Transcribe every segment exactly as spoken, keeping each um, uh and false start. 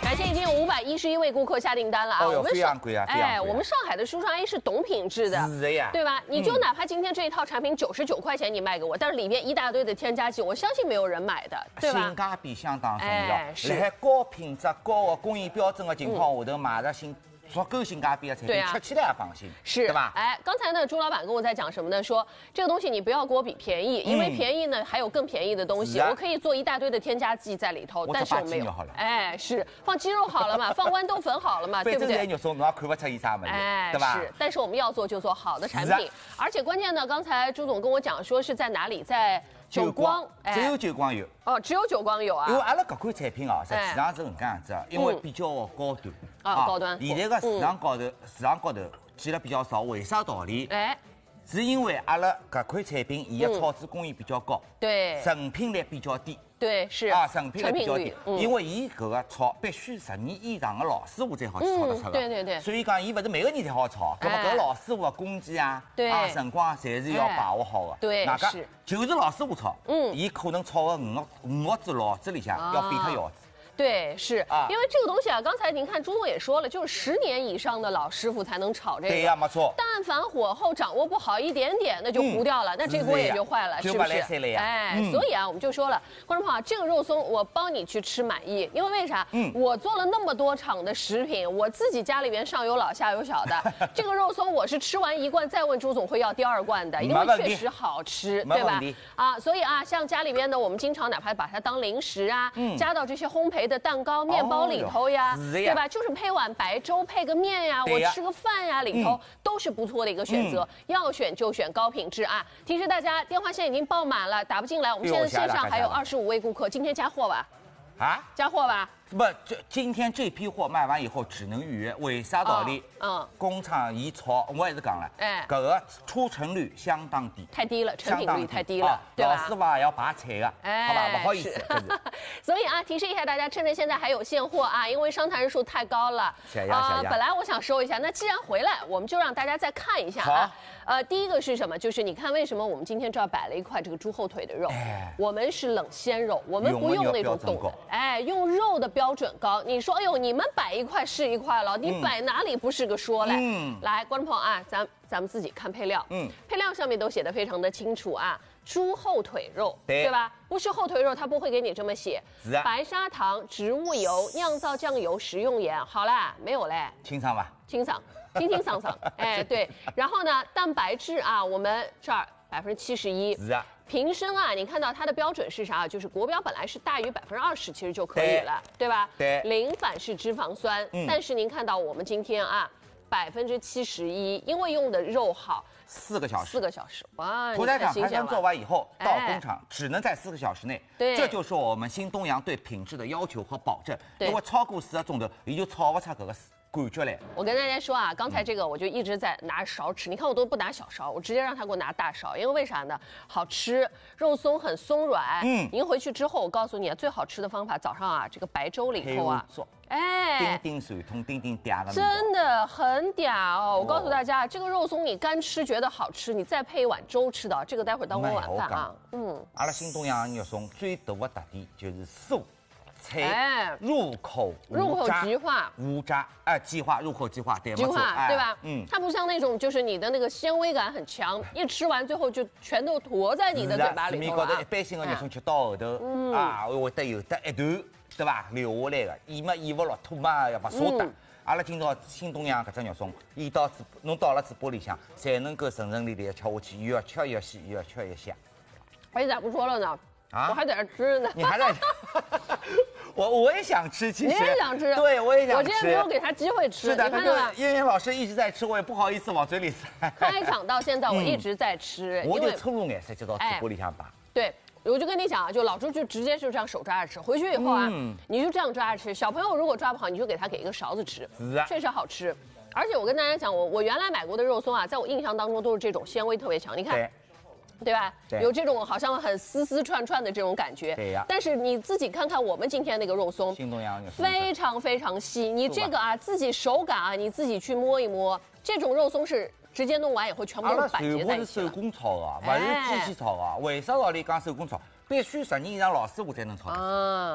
感谢已经有五百一十一位顾客下订单了啊！ 哦哟， 我们非常贵啊！ 哎，我们上海的舒尚 A 是懂品质的， 是的呀， 对吧？你就哪怕今天这一套产品九十九块钱你卖给我，但是里面一大堆的添加剂，我相信没有人买的，对吧？ 性价比相当重要。 哎，是。 在高品质、高的工艺标准的情况下头，买着性足够性价比的产品，吃起来也放心， 是， 对吧？ 哎，刚才呢，朱老板跟我在讲什么呢？说这个东西你不要给我比便宜，因为便宜呢还有更便宜的东西，我可以做一大堆的添加剂在里头，但是我没有。哎，是放鸡肉好了嘛，放豌豆粉好了嘛，对不对？ 反正肉松侬也看不出伊啥物事， 哎， 对吧？ 是，但是我们要做就做好的产品，而且关键呢，刚才朱总跟我讲说是在哪里，在久光， 只有久光有。 哦，只有久光有啊。 因为阿拉搿款产品啊，实际上是搿能介样子，因为比较高端。 啊，高端。 现在个市场高头，市场高头见了比较少，为啥道理？ 哎， 是因为阿拉搿款产品，伊的草制工艺比较高， 对， 成品率比较低。 对，是啊，成品率比较低， 嗯、 因为伊搿个炒必须十年以上的老师傅才好去炒得出的、嗯。 对对对。 所以讲，伊勿是每个人才好炒，搿么搿老师傅的工资啊， 对啊，辰光侪是要把握好的。 对， 哪个就是老师傅炒， 嗯， 伊可能炒个五个五个子老子里向要飞脱腰子。 对，是啊，因为这个东西啊，刚才您看朱总也说了，就是十年以上的老师傅才能炒这个。 对呀，没错。 但凡火候掌握不好一点点，那就糊掉了，嗯、那这锅也就坏了，是不是？哎，嗯、所以啊，我们就说了，观众朋友，这个肉松我帮你去吃满意，因为为啥？嗯，我做了那么多场的食品，我自己家里边上有老下有小的，这个肉松我是吃完一罐再问朱总会要第二罐的，因为确实好吃，对吧？啊，所以啊，像家里边呢，我们经常哪怕把它当零食啊，嗯、加到这些烘焙的蛋糕、面包里头呀，哦、对吧？就是配碗白粥，配个面呀，我吃个饭呀，里头、嗯、都是不错的一个选择。嗯、要选就选高品质啊！提示大家，电话线已经爆满了，打不进来。我们现在线上还有二十五位顾客，今天加货吧？ 啊， 加货吧？ 不，这今天这批货卖完以后只能预约，为啥道理？ 嗯， 工厂一炒，我也是讲了，哎，搿个出成率相当低， 太低了，成品率太低了，对吧？ 老师傅也要拔菜的，哎，好吧，不好意思。 所以啊，提示一下大家，趁着现在还有现货啊，因为商谈人数太高了。 下压下压。 本来我想说一下，那既然回来，我们就让大家再看一下啊。呃，第一个是什么？就是你看，为什么我们今天这儿摆了一块这个猪后腿的肉？我们是冷鲜肉，我们不用那种冻的，哎，用肉的标准高。你说，哎呦，你们摆一块是一块了，你摆哪里不是个说嘞？嗯，来，观众朋友啊，咱咱们自己看配料，嗯，配料上面都写的非常的清楚啊，猪后腿肉，对, 对吧？不是后腿肉，它不会给你这么写。是啊。白砂糖、植物油、酿造酱油、食用盐，好啦，没有嘞。 清爽吧？ 清爽，清清爽爽，哎，对。然后呢，蛋白质啊，我们这儿百分之七十一。 是啊。 瓶身啊，你看到它的标准是啥？就是国标本来是大于百分之二十，其实就可以了， 对, 对吧？ 对。 零反式脂肪酸，嗯、但是您看到我们今天啊，百分之七十一，因为用的肉好， 四个小时， 四个小时，哇！ 屠宰场排山做完以后，到工厂只能在四个小时内， 对， 这就是我们新东阳对品质的要求和保证。因为超过四个钟头，也就炒不出这个感觉来。 我跟大家说啊，刚才这个我就一直在拿勺吃，你看我都不拿小勺，我直接让他给我拿大勺，因为为啥呢？好吃，肉松很松软。嗯，您回去之后，我告诉你，最好吃的方法，早上啊，这个白粥里头啊， 哎，叮叮水通，叮叮嗲的， 真的很嗲哦！我告诉大家，这个肉松你干吃觉得好吃，你再配一碗粥吃的，这个待会儿当我晚饭啊。 嗯，阿拉新东阳肉松最大的特点就是酥。菜入口入口即化， 无渣哎，即化入口即化，对， 即化对吧？嗯，它不像那种就是你的那个纤维感很强，一吃完最后就全都坨在你的嘴巴里头了。 市面高头一般性的肉松吃到后头啊，会得有得一段对吧留下来的，咽嘛咽不落，吐嘛要不舍得。阿拉今朝新东阳搿只肉松，伊到嘴侬到了嘴巴里向，才能够顺顺利利的吃下去，越吃越细，越吃越香。 哎，咋不说了呢？啊，我还在这吃呢。 你还在？我我也想吃，其实你也想吃， 对我也想吃。 我今天没有给他机会吃， 是的， 你看到吗？ 燕燕老师一直在吃，我也不好意思往嘴里塞。 开场到现在我一直在吃， 我就粗鲁眼塞就到嘴巴里向拔。 对，我就跟你讲啊，就老朱就直接就这样手抓着吃，回去以后啊，你就这样抓着吃。小朋友如果抓不好，你就给他给一个勺子吃，确实好吃。而且我跟大家讲，我我原来买过的肉松啊，在我印象当中都是这种纤维特别强，你看。对吧？对，有这种好像很丝丝串串的这种感觉。 对呀。 但是你自己看看我们今天那个肉松， 新东阳非常非常细。你这个啊，自己手感啊，你自己去摸一摸，这种肉松是直接弄完以后全部都是板结在一起。 是手工炒的，不是机器炒的。为啥道理讲手工炒？必须十年以上老师傅才能炒。嗯。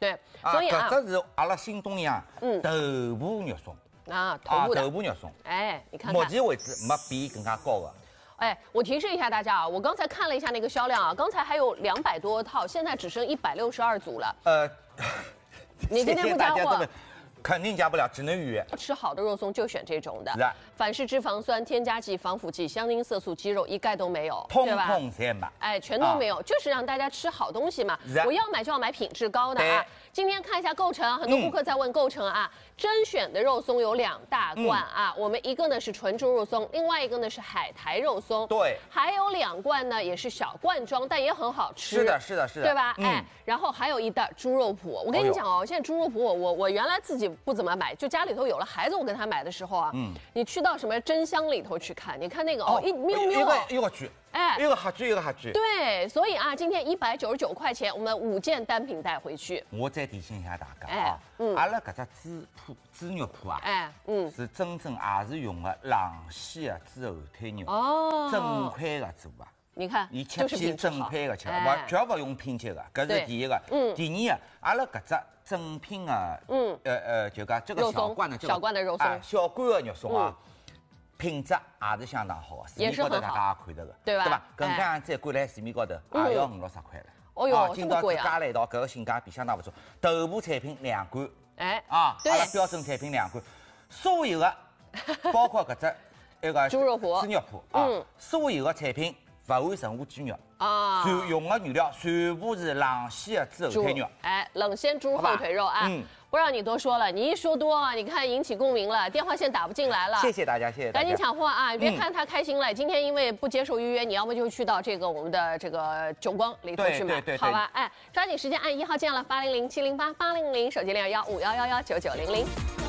对，所以啊， 搿只是阿拉新东阳头部肉松啊，头部的头部肉松。 哎，你看看， 目前为止没比更加高的。 哎，我提示一下大家啊，我刚才看了一下那个销量啊，刚才还有两百多套，现在只剩一百六十二组了。呃，你今天不加货？ 肯定加不了，只能预约。 吃好的肉松就选这种的， 是啊， 反式脂肪酸、添加剂、防腐剂、香精、色素、肌肉一概都没有， 通通全没。 哎，全都没有，啊、就是让大家吃好东西嘛。啊、我要买就要买品质高的啊。今天看一下构成，很多顾客在问构成啊。嗯、甄选的肉松有两大罐啊，嗯、我们一个呢是纯猪肉松，另外一个呢是海苔肉松。 对， 还有两罐呢也是小罐装，但也很好吃。 是的，是的，是的， 对吧？嗯、哎，然后还有一袋猪肉脯。我跟你讲哦，现在猪肉脯我我我原来自己不怎么买，就家里头有了孩子，我跟他买的时候啊，嗯，你去到什么真香里头去看，你看那个哦，一喵喵哦， 一个句， 哎， 一个黑句，一个黑句。 对，所以啊，今天一百九十九块钱，我们五件单品带回去。 我再提醒一下大家啊，嗯，阿拉搿只猪脯、猪肉脯啊，哎，嗯，是真正也是用的冷鲜的猪后腿肉，哦，整块的做啊。 你看， 伊切片整块的吃，勿绝勿用拼切的，搿是第一个。嗯，第二个，阿拉搿只正品的，嗯，呃呃，就讲这个小罐的， 小罐的肉松， 小罐的肉松啊，品质也是相当好的，市面高头大家也看到的， 对吧？ 对吧？搿能样子一罐来市面高头也要五六十块了。 哦哟，这么贵啊！ 加了一道，搿个性价比相当不错。头部产品两罐，哎，啊， 阿拉标准产品两罐，所有的，包括搿只那个猪肉脯、 猪肉脯啊，所有的产品勿含任何鸡肉。啊，全用的原料全部是冷鲜的猪后腿肉， 哎，冷鲜猪后腿肉啊，嗯，不让你多说了，你一说多啊，你看引起共鸣了，电话线打不进来了。 谢谢大家，谢谢大家， 赶紧抢货啊！别看他开心了，今天因为不接受预约，你要么就去到这个我们的这个九光里头去买，好吧？哎，抓紧时间按一号键了，八零零七零八八零零，手机零二幺五幺幺幺九九零零。